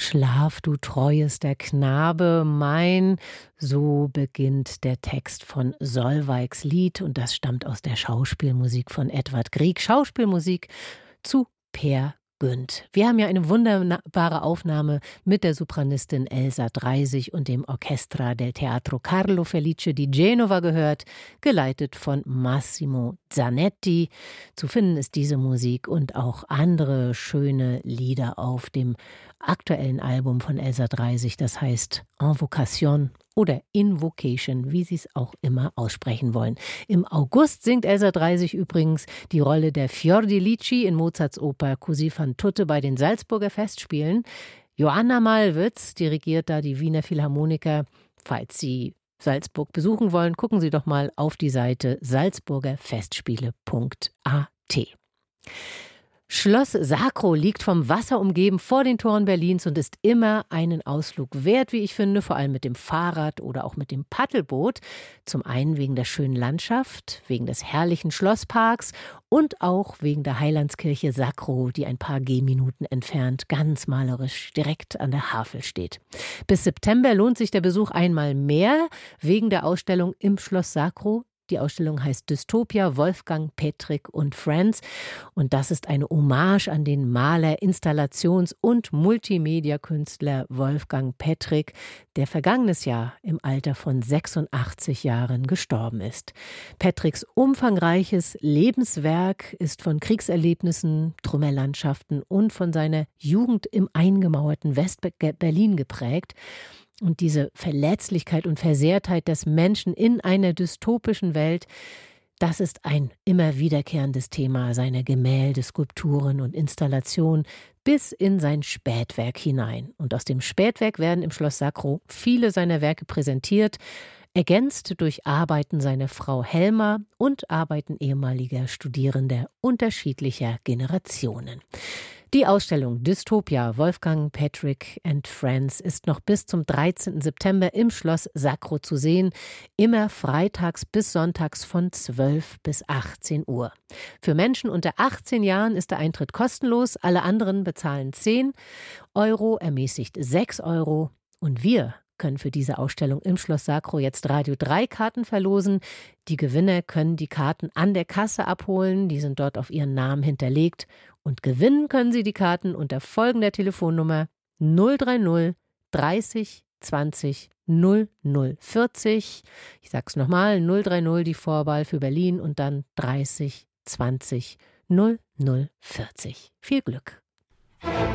Schlaf, du treuester Knabe mein, so beginnt der Text von Solveigs Lied und das stammt aus der Schauspielmusik von Edvard Grieg, Schauspielmusik zu Peer Gynt. Wir haben ja eine wunderbare Aufnahme mit der Sopranistin Elsa Dreisig und dem Orchestra del Teatro Carlo Felice di Genova gehört, geleitet von Massimo Zanetti. Zu finden ist diese Musik und auch andere schöne Lieder auf dem aktuellen Album von Elsa Dreisig, das heißt Invocation oder Invocation, wie Sie es auch immer aussprechen wollen. Im August singt Elsa Dreisig übrigens die Rolle der Fiordilici in Mozarts Oper Così fan tutte bei den Salzburger Festspielen. Joanna Malwitz dirigiert da die Wiener Philharmoniker. Falls Sie Salzburg besuchen wollen, gucken Sie doch mal auf die Seite salzburgerfestspiele.at. Schloss Sacro liegt vom Wasser umgeben vor den Toren Berlins und ist immer einen Ausflug wert, wie ich finde, vor allem mit dem Fahrrad oder auch mit dem Paddelboot. Zum einen wegen der schönen Landschaft, wegen des herrlichen Schlossparks und auch wegen der Heilandskirche Sacro, die ein paar Gehminuten entfernt ganz malerisch direkt an der Havel steht. Bis September lohnt sich der Besuch einmal mehr wegen der Ausstellung im Schloss Sacro. Die Ausstellung heißt Dystopia, Wolfgang Pettrick und Friends. Und das ist eine Hommage an den Maler, Installations- und Multimedia-Künstler Wolfgang Pettrick, der vergangenes Jahr im Alter von 86 Jahren gestorben ist. Pettricks umfangreiches Lebenswerk ist von Kriegserlebnissen, Trümmerlandschaften und von seiner Jugend im eingemauerten West-Berlin geprägt. Und diese Verletzlichkeit und Versehrtheit des Menschen in einer dystopischen Welt, das ist ein immer wiederkehrendes Thema seiner Gemälde, Skulpturen und Installationen bis in sein Spätwerk hinein. Und aus dem Spätwerk werden im Schloss Sacro viele seiner Werke präsentiert, ergänzt durch Arbeiten seiner Frau Helma und Arbeiten ehemaliger Studierender unterschiedlicher Generationen. Die Ausstellung Dystopia, Wolfgang Pettrick and Friends ist noch bis zum 13. September im Schloss Sacro zu sehen, immer freitags bis sonntags von 12 bis 18 Uhr. Für Menschen unter 18 Jahren ist der Eintritt kostenlos, alle anderen bezahlen 10 Euro, ermäßigt 6 Euro und wir können für diese Ausstellung im Schloss Sacro jetzt Radio 3 Karten verlosen. Die Gewinner können die Karten an der Kasse abholen, die sind dort auf ihren Namen hinterlegt. Und gewinnen können Sie die Karten unter folgender Telefonnummer 030 30 20 0040. Ich sag's nochmal, 030 die Vorwahl für Berlin und dann 30 20 0040. Viel Glück!